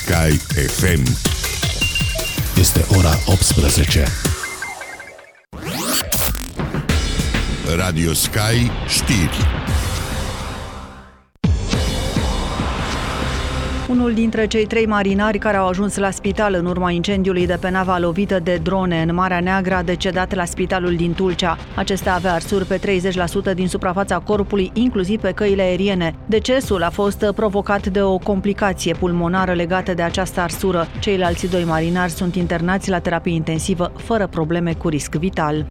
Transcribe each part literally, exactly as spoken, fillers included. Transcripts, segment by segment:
Sky F M. Este ora optsprezece. Radio Sky știri. Unul dintre cei trei marinari care au ajuns la spital în urma incendiului de pe nava lovită de drone în Marea Neagră a decedat la spitalul din Tulcea. Acesta avea arsuri pe treizeci la sută din suprafața corpului, inclusiv pe căile aeriene. Decesul a fost provocat de o complicație pulmonară legată de această arsură. Ceilalți doi marinari sunt internați la terapie intensivă, fără probleme cu risc vital.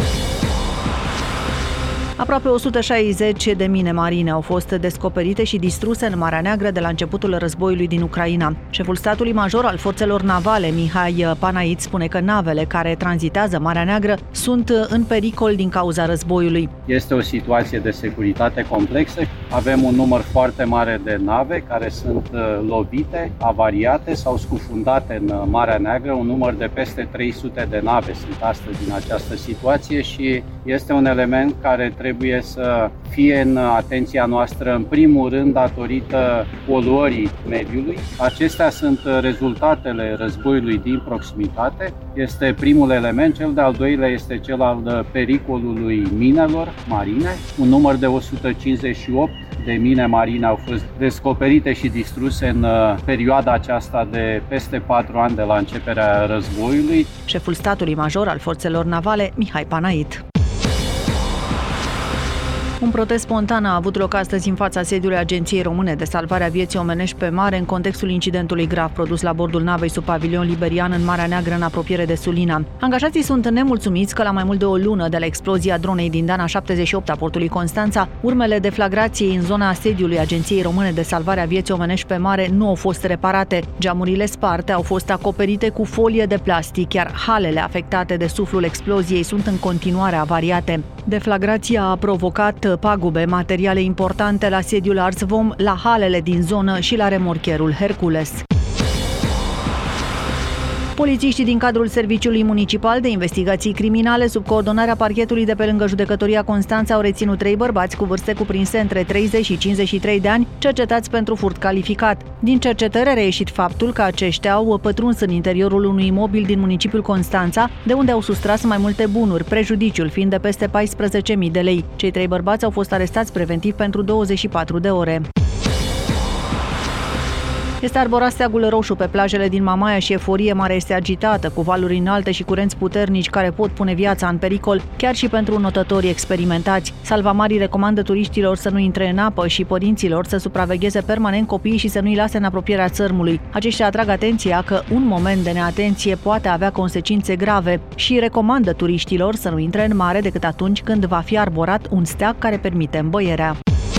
Aproape o sută șaizeci de mine marine au fost descoperite și distruse în Marea Neagră de la începutul războiului din Ucraina. Șeful statului major al forțelor navale, Mihai Panait, spune că navele care tranzitează Marea Neagră sunt în pericol din cauza războiului. Este o situație de securitate complexă. Avem un număr foarte mare de nave care sunt lovite, avariate sau scufundate în Marea Neagră. Un număr de peste trei sute de nave sunt astăzi din această situație și este un element care trebuie să fie în atenția noastră, în primul rând, datorită poluării mediului. Acestea sunt rezultatele războiului din proximitate. Este primul element. Cel de-al doilea este cel al pericolului minelor marine. Un număr de o sută cincizeci și opt de mine marine au fost descoperite și distruse în perioada aceasta de peste patru ani de la începerea războiului. Șeful statului major al forțelor navale, Mihai Panait. Un protest spontan a avut loc astăzi în fața sediului Agenției Române de Salvare a Vieții Omenești pe mare în contextul incidentului grav produs la bordul navei sub pavilion liberian în Marea Neagră în apropiere de Sulina. Angajații sunt nemulțumiți că la mai mult de o lună de la explozia dronei din Dana șaptezeci și opt a portului Constanța, urmele deflagrației în zona sediului Agenției Române de Salvare a Vieții Omenești pe mare nu au fost reparate. Geamurile sparte au fost acoperite cu folie de plastic, iar halele afectate de suflul exploziei sunt în continuare avariate. Deflagrația a provocat pagube materiale importante la sediul Arsvom, la halele din zonă și la remorcherul Hercules. Polițiștii din cadrul Serviciului Municipal de Investigații Criminale, sub coordonarea parchetului de pe lângă Judecătoria Constanța, au reținut trei bărbați cu vârste cuprinse între treizeci și cincizeci și trei de ani, cercetați pentru furt calificat. Din cercetare a reieșit faptul că aceștia au pătruns în interiorul unui imobil din municipiul Constanța, de unde au sustras mai multe bunuri, prejudiciul fiind de peste paisprezece mii de lei. Cei trei bărbați au fost arestați preventiv pentru douăzeci și patru de ore. Este arborat steagul roșu pe plajele din Mamaia și Eforie Mare este agitată, cu valuri înalte și curenți puternici care pot pune viața în pericol, chiar și pentru notătorii experimentați. Salvamarii recomandă turiștilor să nu intre în apă și părinților să supravegheze permanent copiii și să nu-i lase în apropierea țărmului. Aceștia atrag atenția că un moment de neatenție poate avea consecințe grave și recomandă turiștilor să nu intre în mare decât atunci când va fi arborat un steag care permite îmbăierea.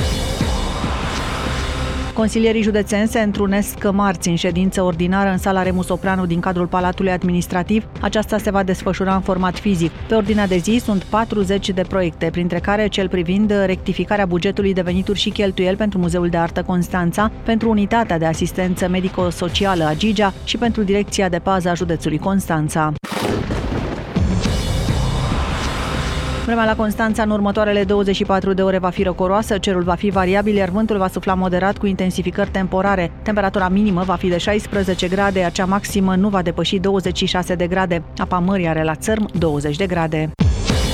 Consilierii județeni se întrunesc marți în ședință ordinară în sala Remus Opreanu din cadrul Palatului Administrativ. Aceasta se va desfășura în format fizic. Pe ordinea de zi sunt patruzeci de proiecte, printre care cel privind rectificarea bugetului de venituri și cheltuieli pentru Muzeul de Artă Constanța, pentru Unitatea de Asistență Medico-Socială a Gigea și pentru Direcția de Pază a județului Constanța. Vremea la Constanța în următoarele douăzeci și patru de ore va fi răcoroasă, cerul va fi variabil, iar vântul va sufla moderat cu intensificări temporare. Temperatura minimă va fi de șaisprezece grade, iar cea maximă nu va depăși douăzeci și șase de grade. Apa mării are la țărm douăzeci de grade.